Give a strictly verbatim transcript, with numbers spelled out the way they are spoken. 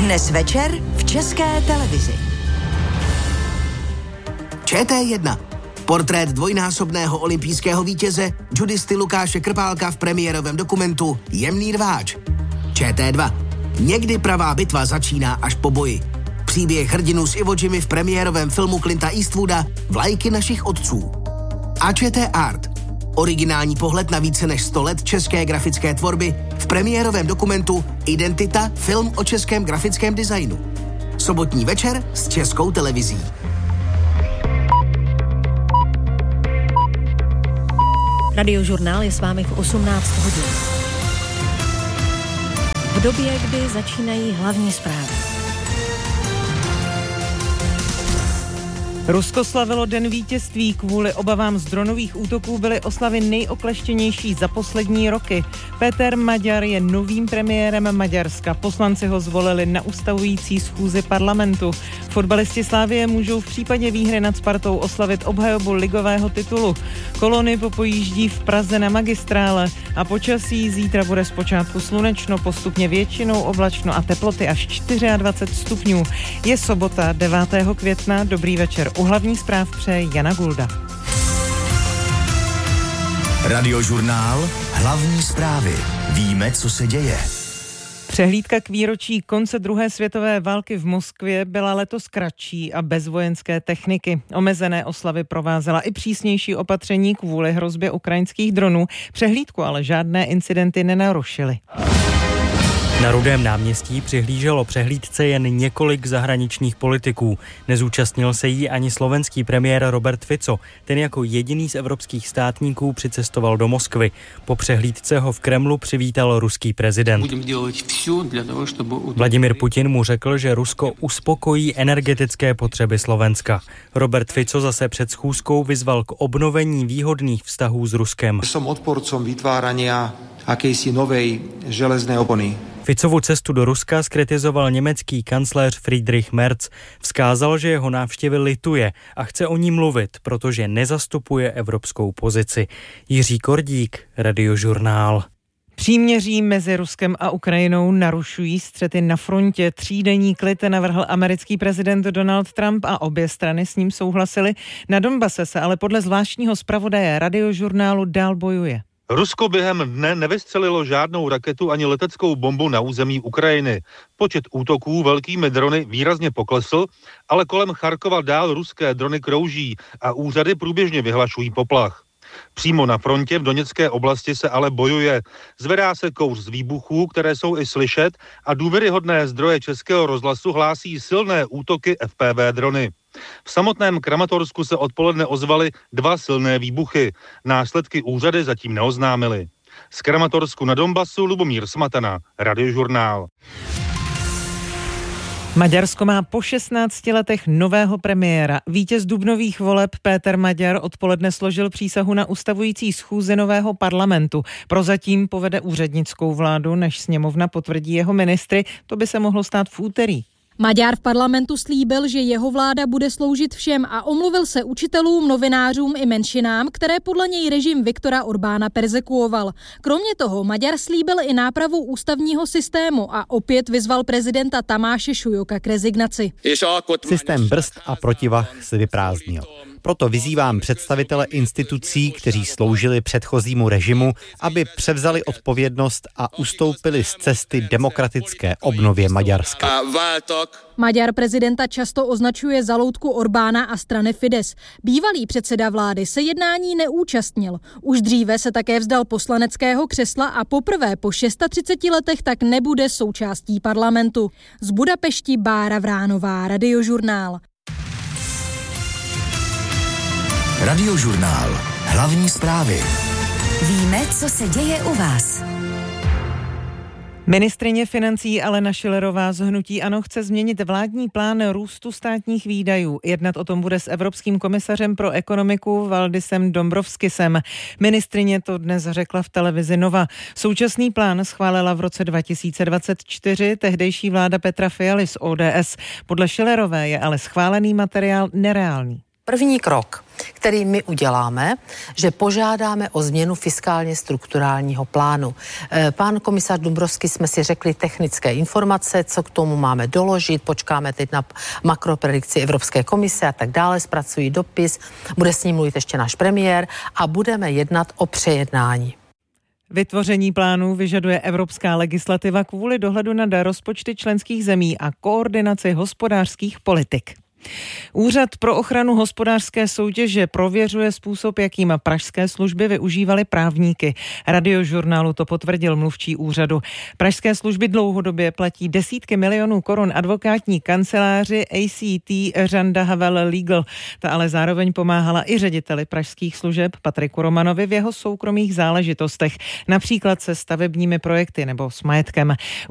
Dnes večer v České televizi. Č T jedna. Portrét dvojnásobného olympijského vítěze judisty Lukáše Krpálka v premiérovém dokumentu Jemný rváč. Č T dva. Někdy pravá bitva začíná až po boji. Příběh hrdinů s Iwo Jimy v premiérovém filmu Clinta Eastwooda Vlajky našich otců. A Č T Art. Originální pohled na více než sto let české grafické tvorby v premiérovém dokumentu Identita, film o českém grafickém designu. Sobotní večer s Českou televizí. Radiožurnál je s vámi v osmnáct hodin. V době, kdy začínají hlavní zprávy. Rusko slavilo Den vítězství. Kvůli obavám z dronových útoků byly oslavy nejokleštěnější za poslední roky. Péter Maďar je novým premiérem Maďarska. Poslanci ho zvolili na ustavující schůzi parlamentu. Fotbalisti Slavie můžou v případě výhry nad Spartou oslavit obhajobu ligového titulu. Kolony popojíždí v Praze na magistrále a počasí zítra bude zpočátku slunečno, postupně většinou oblačno a teploty až dvacet čtyři stupňů. Je sobota devátého května. Dobrý večer. U hlavních zpráv přeje Jana Gulda. Radiožurnál. Hlavní zprávy. Víme, co se děje. Přehlídka k výročí konce druhé světové války v Moskvě byla letos kratší a bez vojenské techniky. Omezené oslavy provázela i přísnější opatření kvůli hrozbě ukrajinských dronů. Přehlídku ale žádné incidenty nenarušily. Na Rudém náměstí přihlíželo přehlídce jen několik zahraničních politiků. Nezúčastnil se jí ani slovenský premiér Robert Fico. Ten jako jediný z evropských státníků přicestoval do Moskvy. Po přehlídce ho v Kremlu přivítal ruský prezident. Vladimír Putin mu řekl, že Rusko uspokojí energetické potřeby Slovenska. Robert Fico zase před schůzkou vyzval k obnovení výhodných vztahů s Ruskem. Som odporcom vytvárania akejsi novej železné opony. Ficovu cestu do Ruska zkritizoval německý kancléř Friedrich Merz. Vzkázal, že jeho návštěvy lituje a chce o ní mluvit, protože nezastupuje evropskou pozici. Jiří Kordík, Radiožurnál. Příměří mezi Ruskem a Ukrajinou narušují střety na frontě. Třídenní klid navrhl americký prezident Donald Trump a obě strany s ním souhlasily. Na Donbase se ale podle zvláštního zpravodaje Radiožurnálu dál bojuje. Rusko během dne nevystřelilo žádnou raketu ani leteckou bombu na území Ukrajiny. Počet útoků velkými drony výrazně poklesl, ale kolem Charkova dál ruské drony krouží a úřady průběžně vyhlašují poplach. Přímo na frontě v Doněcké oblasti se ale bojuje. Zvedá se kouř z výbuchů, které jsou i slyšet, a důvěryhodné zdroje Českého rozhlasu hlásí silné útoky F P V drony. V samotném Kramatorsku se odpoledne ozvaly dva silné výbuchy. Následky úřady zatím neoznámily. Z Kramatorsku na Donbasu Lubomír Smatana, Radiožurnál. Maďarsko má po šestnácti letech nového premiéra. Vítěz dubnových voleb Péter Maďar odpoledne složil přísahu na ustavující schůzi nového parlamentu. Prozatím povede úřednickou vládu, než sněmovna potvrdí jeho ministry. To by se mohlo stát v úterý. Maďar v parlamentu slíbil, že jeho vláda bude sloužit všem a omluvil se učitelům, novinářům i menšinám, které podle něj režim Viktora Orbána perzekuoval. Kromě toho Maďar slíbil i nápravu ústavního systému a opět vyzval prezidenta Tamáše Šujoka k rezignaci. Systém brzd a protivah se vyprázdnil. Proto vyzývám představitele institucí, kteří sloužili předchozímu režimu, aby převzali odpovědnost a ustoupili z cesty demokratické obnově Maďarska. Maďar prezidenta často označuje za loutku Orbána a strany Fidesz. Bývalý předseda vlády se jednání neúčastnil. Už dříve se také vzdal poslaneckého křesla a poprvé po třiceti šesti letech tak nebude součástí parlamentu. Z Budapešti Bára Vránová, Radiožurnál. Radiožurnál. Hlavní zprávy. Víme, co se děje u vás. Ministryně financí Alena Schillerová z hnutí ANO chce změnit vládní plán růstu státních výdajů. Jednat o tom bude s evropským komisařem pro ekonomiku Valdisem Dombrovskisem. Ministryně to dnes řekla v televizi Nova. Současný plán schválila v roce dva tisíce dvacet čtyři tehdejší vláda Petra Fialy z O D S. Podle Schillerové je ale schválený materiál nereálný. První krok, který my uděláme, že požádáme o změnu fiskálně strukturálního plánu. Pán komisař Dombrovský jsme si řekli technické informace, co k tomu máme doložit, počkáme teď na makropredikci Evropské komise a tak dále, zpracují dopis, bude s ním mluvit ještě náš premiér a budeme jednat o přejednání. Vytvoření plánů vyžaduje evropská legislativa kvůli dohledu nad rozpočty členských zemí a koordinaci hospodářských politik. Úřad pro ochranu hospodářské soutěže prověřuje způsob, jakým pražské služby využívaly právníky. Radiožurnálu to potvrdil mluvčí úřadu. Pražské služby dlouhodobě platí desítky milionů korun advokátní kanceláři A C T Řanda Havel Legal. Ta ale zároveň pomáhala i řediteli pražských služeb Patriku Romanovi v jeho soukromých záležitostech, například se stavebními projekty nebo s majetkem.